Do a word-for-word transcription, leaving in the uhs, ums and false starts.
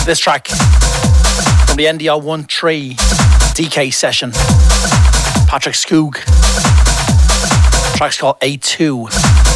This track from the N D R one three D K session. Patrick Skoog. The track's called A two.